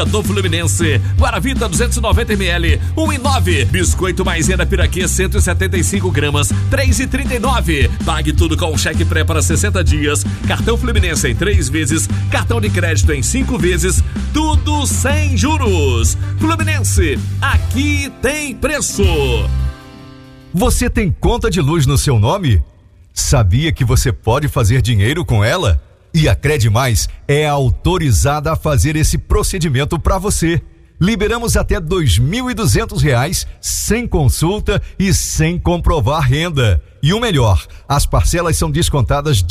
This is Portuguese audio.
do Fluminense, Guaravita 290ml, 1,9. Biscoito Maisena Piraquê 175 gramas, 3,39. Pague tudo com cheque pré para 60 dias, cartão Fluminense em 3 vezes, cartão de crédito em 5 vezes, tudo sem juros. Fluminense, aqui tem preço. Você tem conta de luz no seu nome? Sabia que você pode fazer dinheiro com ela? E a Credmais é autorizada a fazer esse procedimento para você. Liberamos até R$ 2.200 sem consulta e sem comprovar renda. E o melhor, as parcelas são descontadas